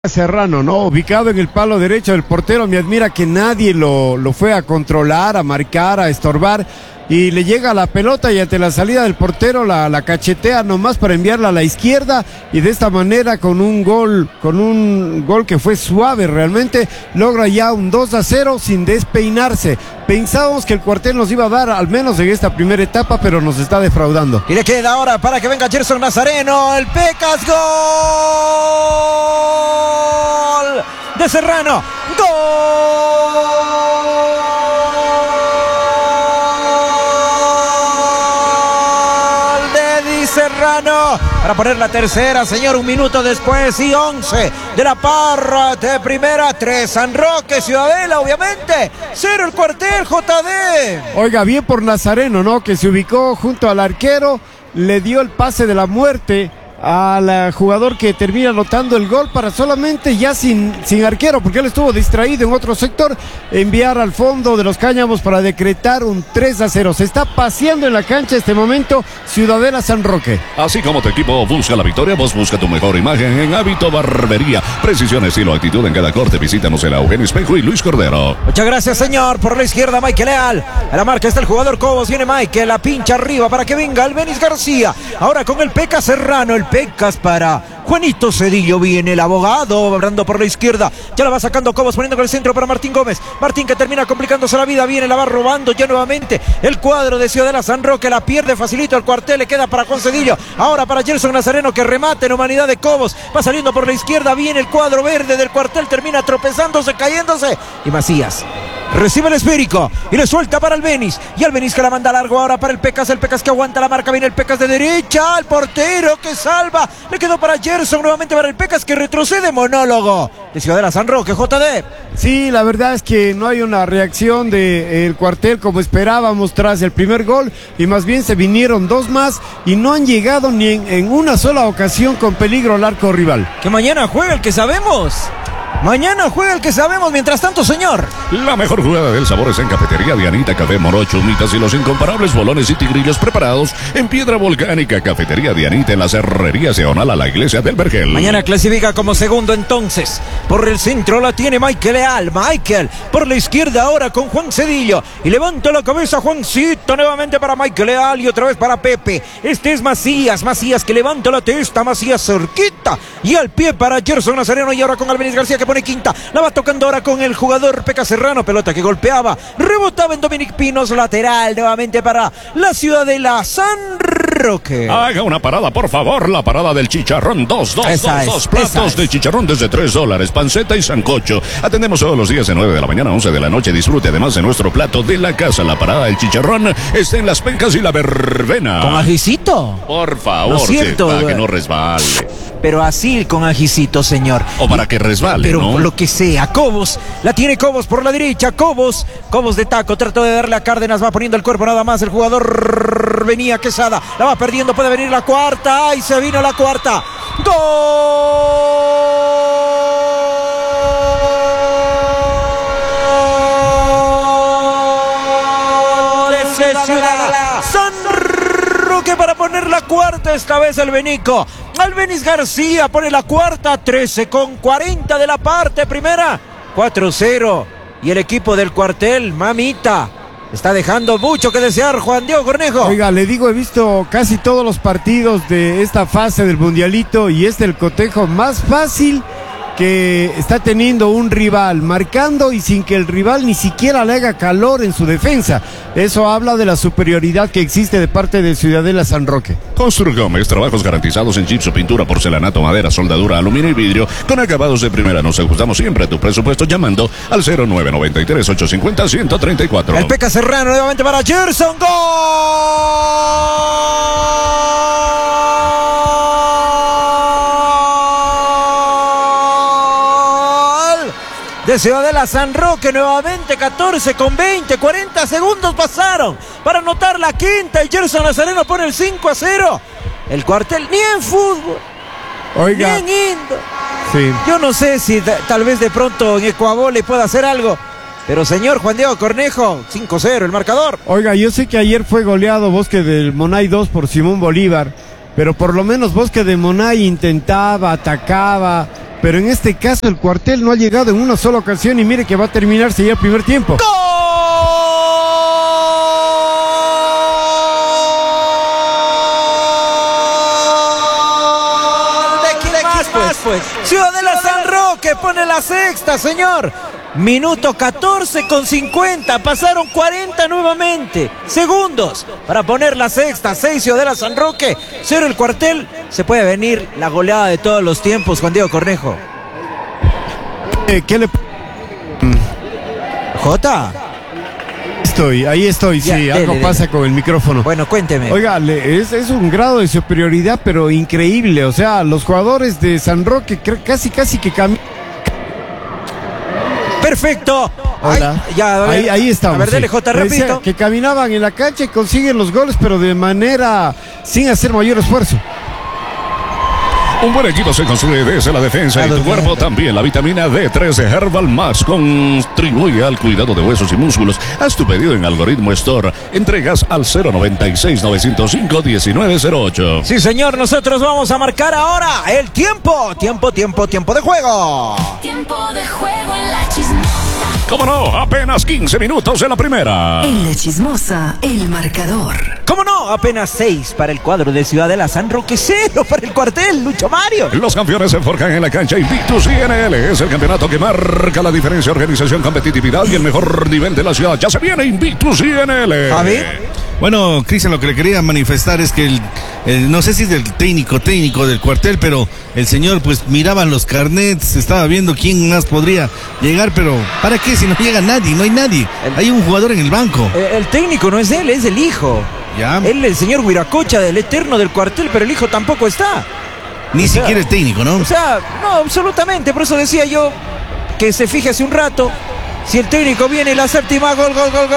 Serrano, ¿no? Ubicado en el palo derecho del portero, me admira que nadie lo fue a controlar, a marcar, a estorbar, y le llega la pelota y ante la salida del portero la cachetea nomás para enviarla a la izquierda, y de esta manera con un gol que fue suave realmente, logra ya un 2-0 sin despeinarse. Pensábamos que el cuartel nos iba a dar al menos en esta primera etapa, pero nos está defraudando. Y le queda ahora para que venga Gerson Nazareno, el Pecas, gol de Serrano, gol de Di Serrano para poner la tercera, señor. Un minuto después y 11 de la parte primera. 3 San Roque, Ciudadela, obviamente 0 el cuartel, JD. Oiga, bien por Nazareno, ¿no? Que se ubicó junto al arquero, le dio el pase de la muerte al jugador que termina anotando el gol para solamente ya sin arquero, porque él estuvo distraído en otro sector, enviar al fondo de los cáñamos para decretar un 3-0. Se está paseando en la cancha este momento Ciudadela San Roque. Así como tu equipo busca la victoria, vos busca tu mejor imagen en Hábito Barbería. Precisión, estilo, actitud en cada corte. Visítanos en la Eugenio Espejo y Luis Cordero. Muchas gracias, señor. Por la izquierda, Michael Leal. A la marca está el jugador Cobos. Viene Michael, la pincha arriba para que venga Albeniz García. Ahora con el Pecas Serrano, el Pecas para Juanito Cedillo. Viene el abogado, hablando por la izquierda. Ya la va sacando Cobos, poniendo con el centro para Martín Gómez. Martín, que termina complicándose la vida. Viene, la va robando ya nuevamente el cuadro de Ciudadela San Roque. La pierde facilito el cuartel. Le queda para Juan Cedillo. Ahora para Gerson Nazareno, que remate en humanidad de Cobos. Va saliendo por la izquierda. Viene el cuadro verde del cuartel. Termina tropezándose, cayéndose. Y Macías recibe el esférico y le suelta para Albeniz. Y Albeniz que la manda largo ahora para el Pecas. El Pecas que aguanta la marca. Viene el Pecas de derecha. El portero que salva. Le quedó para Gerson. Nuevamente para el Pecas que retrocede. Monólogo de Ciudadela San Roque, JD. Sí, la verdad es que no hay una reacción del cuartel como esperábamos tras el primer gol. Y más bien se vinieron 2 más. Y no han llegado ni en una sola ocasión con peligro al arco rival. Que mañana juega el que sabemos. Mañana juega el que sabemos. Mientras tanto, señor, la mejor jugada del sabor es en Cafetería Dianita. Café, morocho, humitas y los incomparables bolones y tigrillos preparados en piedra volcánica. Cafetería Dianita en la Cerrería Seonal a la Iglesia del Vergel. Mañana clasifica como segundo entonces. Por el centro la tiene Michael Leal. Michael por la izquierda ahora con Juan Cedillo. Y levanta la cabeza Juancito nuevamente para Michael Leal y otra vez para Pepe. Este es Macías. Macías que levanta la testa. Macías cerquita. Y al pie para Gerson Nazareno. Y ahora con Albeniz García que pone quinta, la va tocando ahora con el jugador Pecas Serrano, pelota que golpeaba, rebotaba en Dominic Pinos, lateral nuevamente para la Ciudadela San Roque. Haga una parada, por favor, la parada del chicharrón, dos platos de chicharrón desde $3, panceta y sancocho. Atendemos todos los días de 9 de la mañana a 11 de la noche. Disfrute además de nuestro plato de la casa. La parada del chicharrón está en Las Pencas y la Verbena. Con ajicito. Por favor, ¿no es cierto? Para que no resbale. Pero así con ajicito, señor. O para que resbale, pero ¿no? Lo que sea. Cobos, la tiene Cobos por la derecha. Cobos de taco, trató de darle a Cárdenas, va poniendo el cuerpo nada más. El jugador venía Quesada, la va perdiendo, puede venir la cuarta. ¡Ay, se vino la cuarta! ¡Gol! De Ciudadela San Roque para poner la cuarta, esta vez el Benico. Albeniz García pone la cuarta, 13:40 de la parte primera, 4-0. Y el equipo del cuartel, mamita, está dejando mucho que desear, Juan Diego Cornejo. Oiga, le digo, he visto casi todos los partidos de esta fase del Mundialito y es el cotejo más fácil que está teniendo un rival, marcando y sin que el rival ni siquiera le haga calor en su defensa. Eso habla de la superioridad que existe de parte de Ciudadela San Roque. Construgómez, trabajos garantizados en gipso, pintura, porcelanato, madera, soldadura, aluminio y vidrio, con acabados de primera. Nos ajustamos siempre a tu presupuesto llamando al 0993-850-134. El Pecas Serrano nuevamente para Gerson, ¡gol! De Ciudadela San Roque, nuevamente 14:20, 40 segundos pasaron para anotar la quinta y Gerson Nazareno pone el 5-0. El cuartel ni en fútbol, oiga, ni en Indo. Sí. Yo no sé si tal vez de pronto en Ecuavole pueda hacer algo, pero señor Juan Diego Cornejo, 5-0 el marcador. Oiga, yo sé que ayer fue goleado Bosque del Monay 2 por Simón Bolívar, pero por lo menos Bosque de Monay intentaba, atacaba, pero en este caso el Cuartel no ha llegado en una sola ocasión y mire que va a terminarse ya el primer tiempo. ¡Gol de quién más, pues? Ciudadela San Roque pone la sexta, señor. Minuto 14:50, pasaron 40 nuevamente segundos para poner la sexta. 6 Ciudadela San Roque, 0 el Cuartel. Se puede venir la goleada de todos los tiempos, Juan Diego Cornejo. ¿Qué le... Jota. Ahí estoy, Ya, sí, dele, algo dele. pasa con el micrófono. Bueno, cuénteme. Oiga, es un grado de superioridad, pero increíble. O sea, los jugadores de San Roque casi que caminan. Perfecto. Hola. Ahí estamos. A ver, dele, sí. Jota, Le decía repito. que caminaban en la cancha y consiguen los goles, pero de manera sin hacer mayor esfuerzo. Un buen equipo se construye desde la defensa y tu cuerpo también. La vitamina D3 de Herbal Max contribuye al cuidado de huesos y músculos. Haz tu pedido en Algoritmo Store. Entregas al 096-905-1908. Sí, señor, nosotros vamos a marcar ahora el tiempo. Tiempo de juego. Tiempo de juego en la chismosa. ¿Cómo no? Apenas 15 minutos en la primera. En la chismosa, el marcador. ¿Cómo no? Apenas 6 para el cuadro de Ciudadela San Roque, 0 para el Cuartel, Lucho Mario. Los campeones se forjan en la cancha. Invictus INL es el campeonato que marca la diferencia, organización, competitividad y el mejor nivel de la ciudad. Ya se viene Invictus INL. Javi. Bueno, Cristian, lo que le quería manifestar es que no sé si es del técnico del Cuartel, pero el señor pues miraba los carnets, estaba viendo quién más podría llegar, pero ¿para qué? Si no llega nadie, no hay nadie. Hay un jugador en el banco. El técnico no es él, es el hijo. Ya. Él, el señor Huiracocha del Eterno del Cuartel, pero el hijo tampoco está. Ni siquiera el técnico, ¿no? O sea, no, absolutamente. Por eso decía yo que se fije hace un rato. Si el técnico viene y la séptima, gol.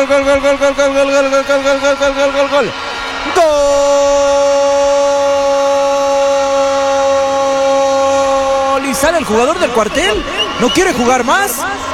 Y sale el jugador del Cuartel. ¿No quiere jugar más?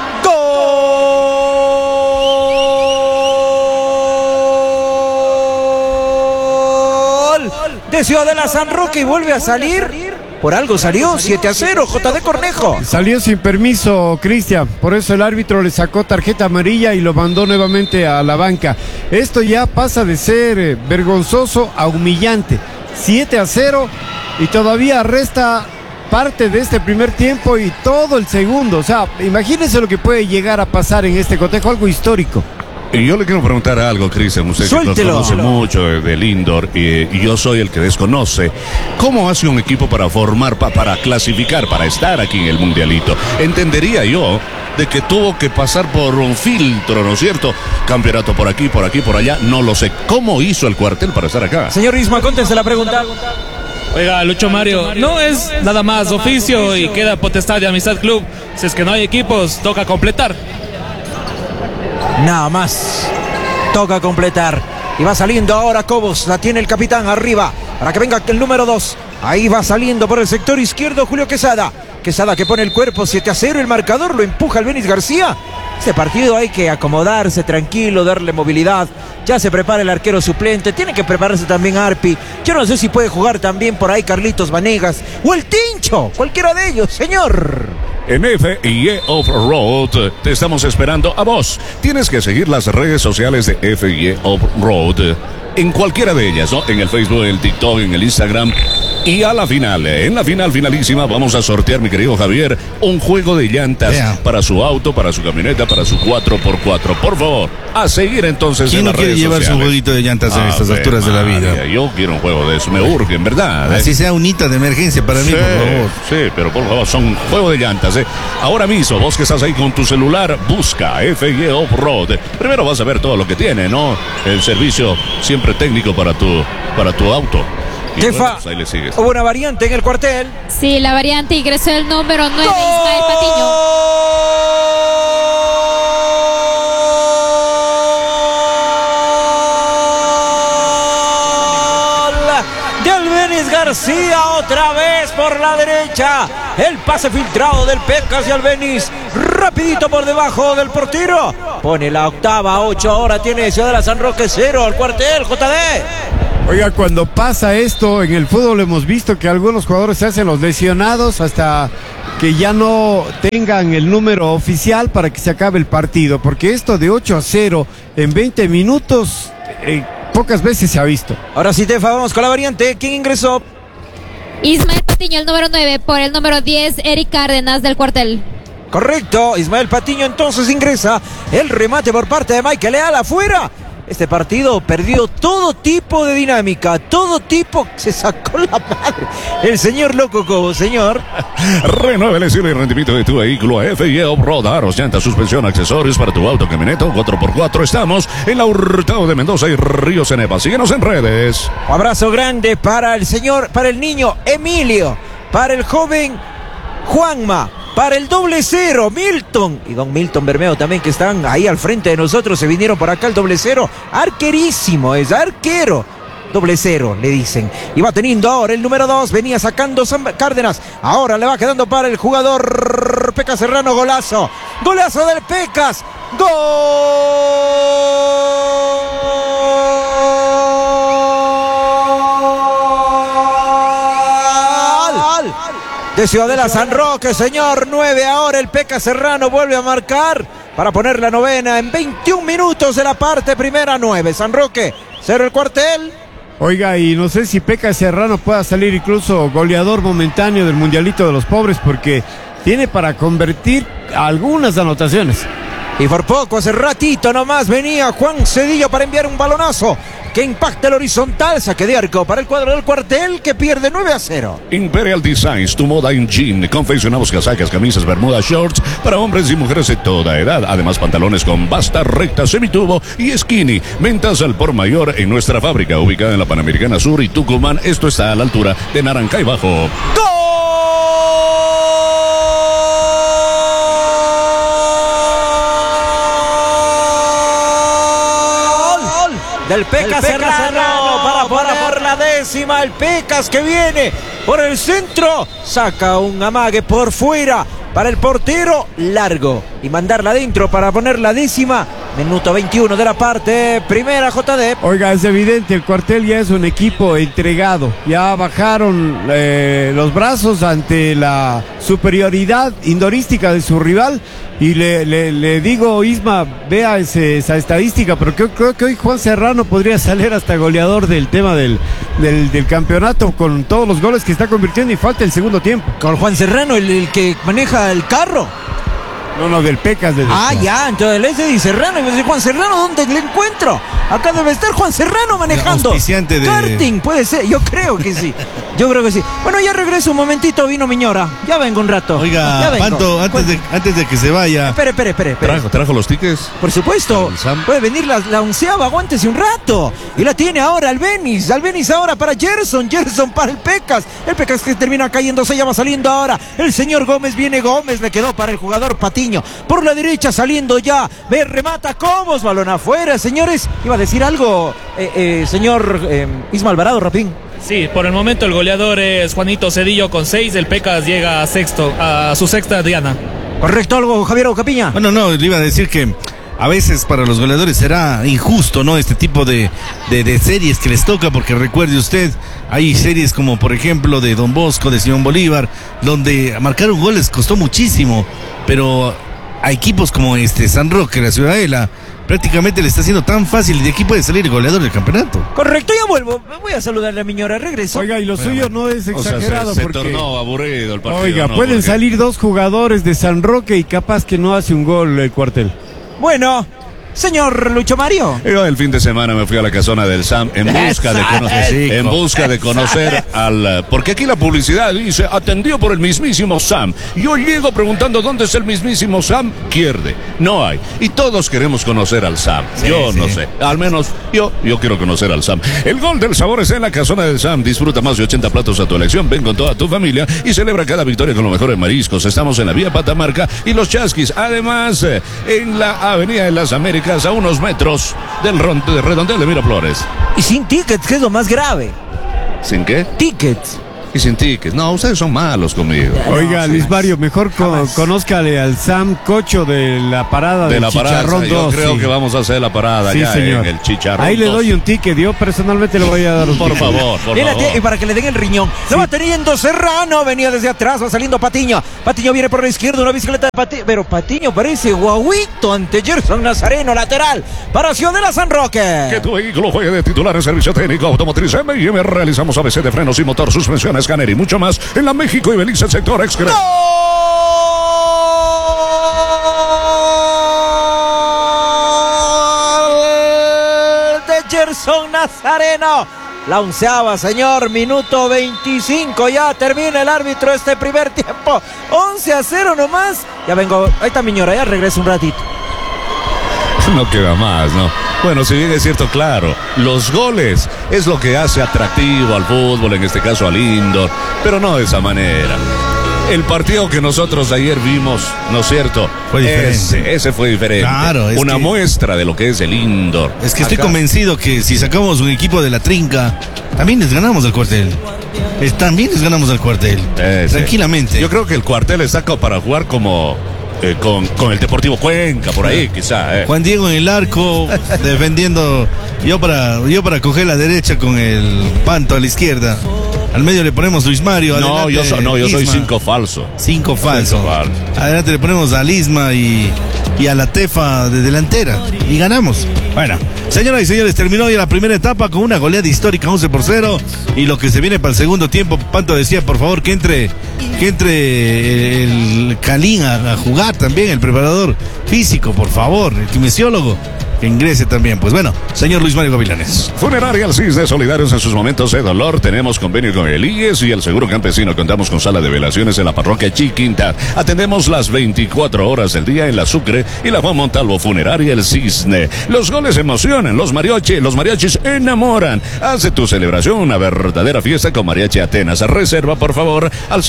Gol de Ciudadela San Roque y vuelve a salir. Por algo salió 7-0, JD Cornejo. Salió sin permiso, Cristian. Por eso el árbitro le sacó tarjeta amarilla y lo mandó nuevamente a la banca. Esto ya pasa de ser vergonzoso a humillante. 7-0 y todavía resta parte de este primer tiempo y todo el segundo. O sea, imagínense lo que puede llegar a pasar en este cotejo, algo histórico. Y yo le quiero preguntar algo, Cristian, usted que nos conoce mucho del indoor y yo soy el que desconoce. ¿Cómo hace un equipo para formar, para clasificar, para estar aquí en el Mundialito? Entendería yo de que tuvo que pasar por un filtro, ¿no es cierto? Campeonato por aquí, por allá, no lo sé. ¿Cómo hizo el Cuartel para estar acá? Señor Isma, conteste la pregunta. Oiga, Lucho Mario, no es nada más oficio y queda potestad de Amistad Club. Si es que no hay equipos, toca completar. Nada más. Toca completar. Y va saliendo ahora Cobos. La tiene el capitán arriba. Para que venga el número 2. Ahí va saliendo por el sector izquierdo Julio Quesada. Quesada que pone el cuerpo 7-0. El marcador lo empuja el Benis García. Este partido hay que acomodarse tranquilo, darle movilidad. Ya se prepara el arquero suplente. Tiene que prepararse también Arpi. Yo no sé si puede jugar también por ahí Carlitos Vanegas o el Tincho. Cualquiera de ellos, señor. En FIE Off-Road te estamos esperando a vos. Tienes que seguir las redes sociales de FIE Off-Road. En cualquiera de ellas, ¿no? En el Facebook, en el TikTok, en el Instagram. Y a la final, en la final finalísima, vamos a sortear, mi querido Javier, un juego de llantas para su auto, para su camioneta, para su 4x4. Por favor, a seguir entonces ¿Quién en no las quiere redes llevar sociales? su jueguito de llantas en estas alturas de la vida? Yo quiero un juego de eso, me urge, en verdad. Así sea un hito de emergencia para mí, por favor. Sí, pero por favor, son juego de llantas. Ahora mismo, vos que estás ahí con tu celular, busca FIE Off-Road. Primero vas a ver todo lo que tiene, ¿no? El servicio siempre técnico para tu auto. Y Jefa, bueno, pues ahí le sigues. hubo una variante en el Cuartel. Sí, la variante ingresó el número 9, Ismael Patiño. Del Benis García otra vez por la derecha. El pase filtrado del Pecas y al Benis. Rapidito por debajo del portero. Pone la octava, 8 ahora tiene Ciudadela San Roque 0 al Cuartel, JD. Oiga, cuando pasa esto en el fútbol hemos visto que algunos jugadores se hacen los lesionados hasta que ya no tengan el número oficial para que se acabe el partido, porque esto de 8-0 en 20 minutos pocas veces se ha visto. Ahora sí, Tefa, vamos con la variante. ¿Quién ingresó? Ismael Patiño, el número 9, por el número 10, Eric Cárdenas del cuartel. Correcto, Ismael Patiño entonces ingresa. El remate por parte de Michael Leal afuera. Este partido perdió todo tipo de dinámica, todo tipo, se sacó la madre. El señor Loco Cobo, señor. Renueva el estilo y rendimiento de tu vehículo a F&E Off-Road, aros, llantas, suspensión, accesorios para tu auto, camioneta 4x4. Estamos en la Hurtado de Mendoza y Río Cenepa. Síguenos en redes. Un abrazo grande para el señor, para el niño Emilio, para el joven Juanma, para el 00 Milton y don Milton Bermeo también, que están ahí al frente de nosotros. Se vinieron por acá el 00, arquerísimo, es arquero. 00 le dicen. Y va teniendo ahora el número 2. Venía sacando Cárdenas. Ahora le va quedando para el jugador Pecas Serrano. Golazo. Golazo del Pecas. ¡Gol! De Ciudadela San Roque, señor. 9 ahora. El Pecas Serrano vuelve a marcar para poner la novena en 21 minutos de la parte primera. 9 San Roque, 0 el cuartel. Oiga, y no sé si Pecas Serrano pueda salir incluso goleador momentáneo del Mundialito de los Pobres, porque tiene para convertir algunas anotaciones. Y por poco, hace ratito nomás, venía Juan Cedillo para enviar un balonazo que impacta el horizontal. Saque de arco para el cuadro del cuartel, que pierde 9-0. Imperial Designs, tu moda en jean. Confeccionamos casacas, camisas, bermudas, shorts para hombres y mujeres de toda edad. Además, pantalones con basta, recta, semitubo y skinny. Ventas al por mayor en nuestra fábrica, ubicada en la Panamericana Sur y Tucumán. Esto está a la altura de Naranjay Bajo. ¡Gol! Del Pecas Serrano para por la décima. El Pecas que viene por el centro. Saca un amague por fuera para el portero largo. Y mandarla adentro para poner la décima. Minuto 21 de la parte primera, JD. Oiga, es evidente, el cuartel ya es un equipo entregado. Ya bajaron los brazos ante la superioridad indorística de su rival. Y le digo, Isma, vea esa estadística, pero creo que hoy Juan Serrano podría salir hasta goleador del tema del campeonato, con todos los goles que está convirtiendo, y falta el segundo tiempo. Con Juan Serrano, el que maneja el carro. No, del Pecas. Ya, entonces ese dice Serrano. Y me dice, Juan Serrano, ¿dónde le encuentro? Acá debe estar Juan Serrano manejando. Karting, puede ser, yo creo que sí. Bueno, ya regreso un momentito, vino Miñora. Ya vengo un rato. Oiga, Panto, antes de que se vaya. Espere. ¿Trajo los tickets? Por supuesto. Puede venir la 11ª, aguántese un rato. Y la tiene ahora Albeniz ahora para Gerson para el Pecas. El Pecas que termina cayéndose, ya va saliendo ahora. El señor Gómez, le quedó para el jugador Patiño. Por la derecha saliendo ya. Remata Cobos, balón afuera, señores. Iba a decir algo, señor Isma Alvarado, Rapín. Sí, por el momento el goleador es Juanito Cedillo con 6. El Pecas llega a su sexta diana. ¿Correcto algo, Javier Ocapiña? Bueno, no, le iba a decir que a veces para los goleadores será injusto, ¿no? Este tipo de series que les toca, porque recuerde usted, hay series como por ejemplo de Don Bosco, de Simón Bolívar, donde marcar un gol les costó muchísimo, pero a equipos como San Roque, la Ciudadela, prácticamente le está haciendo tan fácil, y de aquí puede salir el goleador del campeonato. Correcto, ya vuelvo. Voy a saludarle a Miñora, regreso. Oiga, y lo suyo no es exagerado, se porque tornó aburrido el partido. Oiga, pueden salir dos jugadores de San Roque y capaz que no hace un gol el cuartel. Bueno, señor Lucho Mario. Yo el fin de semana me fui a la casona del SAM en busca de conocer al... Porque aquí la publicidad dice, atendido por el mismísimo SAM. Yo llego preguntando dónde es el mismísimo SAM, pierde. No hay. Y todos queremos conocer al SAM. No sé. Al menos yo quiero conocer al SAM. El gol del sabor es en la casona del SAM. Disfruta más de 80 platos a tu elección. Ven con toda tu familia y celebra cada victoria con los mejores mariscos. Estamos en la vía Patamarca y Los Chasquis. Además, en la avenida de las Américas, a unos metros del redondel de Miraflores. Y sin tickets, que es lo más grave. ¿Sin qué? Tickets. y sin tickets. No, ustedes son malos conmigo. Oiga, Luis Mario, mejor conózcale al Sam Cocho de la parada del Chicharrón 2. Yo creo que vamos a hacer la parada ya en el Chicharrón. Ahí le doy un ticket, yo personalmente le voy a dar un ticket. Por favor. Y para que le den el riñón. Lo va teniendo Serrano, venía desde atrás, va saliendo Patiño. Patiño viene por la izquierda, una bicicleta de Patiño. Pero Patiño parece guauito ante Gerson Nazareno, lateral para Ciudadela San Roque. Que tu vehículo juegue de titular en servicio técnico automotriz M&M. Realizamos ABC de frenos y motor, suspensión, escáner y mucho más en la México y Belice sector Express. De Gerson Nazareno. La 11ª, señor, minuto 25, ya termina el árbitro este primer tiempo. 11-0 nomás. Ya vengo, ahí está Miñora, ya regreso un ratito. No queda más, ¿no? Bueno, si bien es cierto, claro, los goles es lo que hace atractivo al fútbol, en este caso al indoor, pero no de esa manera. El partido que nosotros ayer vimos, ¿no es cierto? Fue diferente. Ese fue diferente. Claro, una muestra de lo que es el indoor. Es que estoy convencido que si sacamos un equipo de la trinca, también les ganamos al cuartel. Tranquilamente. Yo creo que el cuartel está para jugar como... con el Deportivo Cuenca, por ahí, quizá. Juan Diego en el arco, defendiendo. Yo para coger la derecha con el Panto a la izquierda. Al medio le ponemos Luis Mario. No, yo soy 5 falso. 5 falso. Adelante le ponemos a Lisma y a la Tefa de delantera. Y ganamos. Bueno, señoras y señores, terminó ya la primera etapa con una goleada histórica 11-0. Y lo que se viene para el segundo tiempo, Panto decía, por favor, que entre el Calín a jugar también, el preparador físico, por favor, el kinesiólogo. Que ingrese también. Pues bueno, señor Luis Mario Gavilanes. Funeraria El Cisne, solidarios en sus momentos de dolor. Tenemos convenio con el IES y el Seguro Campesino. Contamos con sala de velaciones en la parroquia Chiquinta. Atendemos las 24 horas del día en la Sucre y la Juan Montalvo. Funeraria El Cisne. Los goles emocionan, los mariachis enamoran. Haz de tu celebración una verdadera fiesta con Mariachi Atenas. Reserva, por favor, al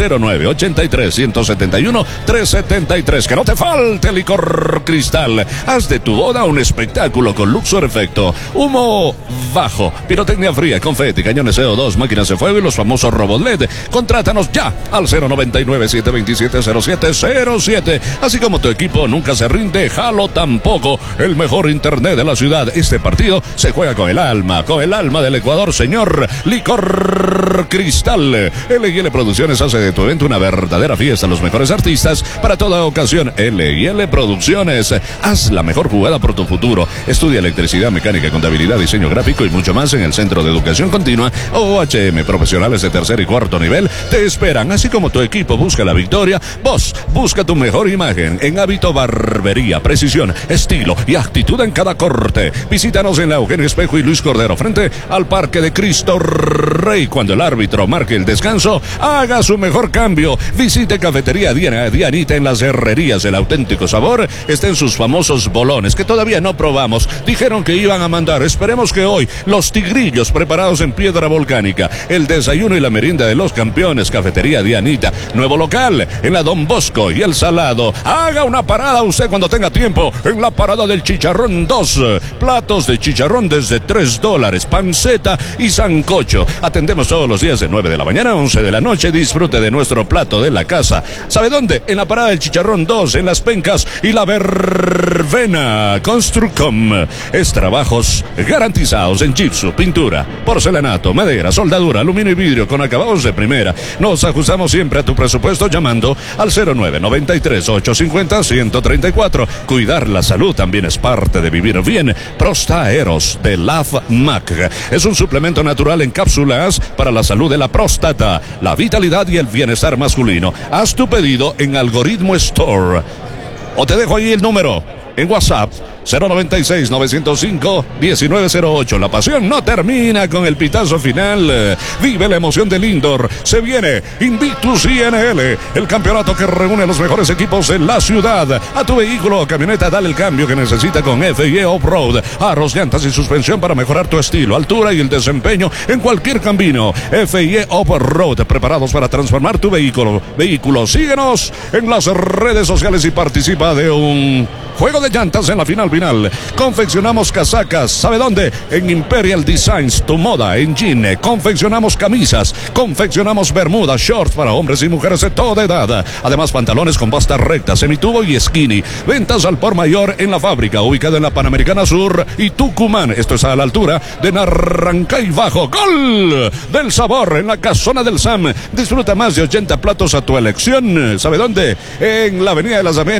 0983-171-373. Que no te falte licor Cristal. Haz de tu boda un espectáculo con Luxor Efecto, humo bajo, pirotecnia fría, confeti, cañones CO2, máquinas de fuego y los famosos robots LED. Contrátanos ya al 099-727-0707. Así como tu equipo nunca se rinde, Jalo tampoco. El mejor internet de la ciudad. Este partido se juega con el alma del Ecuador, señor. Licor Cristal. L&L Producciones hace de tu evento una verdadera fiesta. Los mejores artistas para toda ocasión. L&L Producciones. Haz la mejor jugada por tu futuro. Estudia electricidad, mecánica, contabilidad, diseño gráfico y mucho más en el Centro de Educación Continua OHM. Profesionales de tercer y cuarto nivel te esperan. Así como tu equipo busca la victoria, vos busca tu mejor imagen en Hábito Barbería. Precisión, estilo y actitud en cada corte. Visítanos en la Eugenio Espejo y Luis Cordero frente al Parque de Cristo Rey. Cuando el árbitro marque el descanso, haga su mejor cambio. Visite Cafetería Dianita en las Herrerías. El auténtico sabor está en sus famosos bolones que todavía no probamos. Dijeron que iban a mandar. Esperemos que hoy los tigrillos preparados en piedra volcánica. El desayuno y la merienda de los campeones. Cafetería Dianita. Nuevo local en la Don Bosco y El Salado. Haga una parada usted cuando tenga tiempo en la parada del Chicharrón 2. Platos de chicharrón desde $3. Panceta y sancocho. Atendemos todos los días de 9 de la mañana a 11 de la noche. Disfrute de nuestro plato de la casa. ¿Sabe dónde? En la parada del Chicharrón 2, en Las Pencas y la Verbena. Construcom es trabajos garantizados en gypsum, pintura, porcelanato, madera, soldadura, aluminio y vidrio con acabados de primera. Nos ajustamos siempre a tu presupuesto llamando al 0993-850-134. Cuidar la salud también es parte de vivir bien. Prostaeros de LAFMAC es un suplemento natural en cápsulas para la salud de la próstata, la vitalidad y el bienestar masculino. Haz tu pedido en Algoritmo Store o te dejo ahí el número en WhatsApp 096-905-1908. La pasión no termina con el pitazo final. Vive la emoción del indoor. Se viene Invictus INL, el campeonato que reúne a los mejores equipos en la ciudad. A tu vehículo o camioneta dale el cambio que necesita con FIE Off-Road. Aros, llantas y suspensión para mejorar tu estilo, altura y el desempeño en cualquier camino. FIE Off-Road, preparados para transformar tu vehículo. Síguenos en las redes sociales y participa de un juego de llantas en la final. Confeccionamos casacas, ¿sabe dónde? En Imperial Designs, tu moda en jean. Confeccionamos camisas, confeccionamos bermudas, shorts para hombres y mujeres de toda edad. Además, pantalones con basta recta, semitubo y skinny. Ventas al por mayor en la fábrica, ubicada en la Panamericana Sur y Tucumán. Esto es a la altura de Narrancay Bajo. ¡Gol del sabor en la casona del Sam! Disfruta más de 80 platos a tu elección. ¿Sabe dónde? En la Avenida de las Américas.